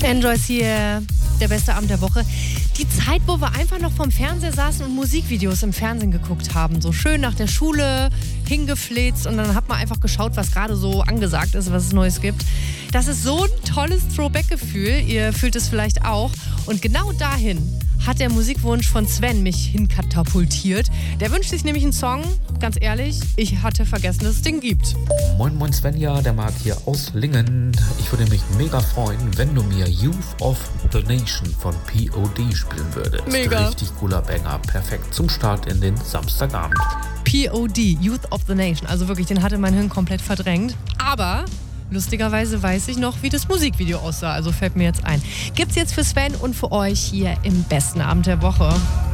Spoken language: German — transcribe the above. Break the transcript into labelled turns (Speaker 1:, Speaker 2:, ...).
Speaker 1: Enjoys hier, der beste Abend der Woche. Die Zeit, wo wir einfach noch vorm Fernseher saßen und Musikvideos im Fernsehen geguckt haben. So schön nach der Schule hingeflitzt und dann hat man einfach geschaut, was gerade so angesagt ist, was es Neues gibt. Das ist so ein tolles Throwback-Gefühl. Ihr fühlt es vielleicht auch. Und genau dahin hat der Musikwunsch von Sven mich hinkatapultiert. Der wünscht sich nämlich einen Song, ganz ehrlich, ich hatte vergessen, dass es den gibt.
Speaker 2: Moin moin Svenja, der Marc hier aus Lingen. Ich würde mich mega freuen, wenn du mir Youth of the Nation von POD spielen würdest.
Speaker 1: Mega.
Speaker 2: Richtig cooler Banger, perfekt zum Start in den Samstagabend.
Speaker 1: POD, Youth of the Nation, also wirklich, den hatte mein Hirn komplett verdrängt. Aber lustigerweise weiß ich noch, wie das Musikvideo aussah, also fällt mir jetzt ein. Gibt's jetzt für Sven und für euch hier im besten Abend der Woche.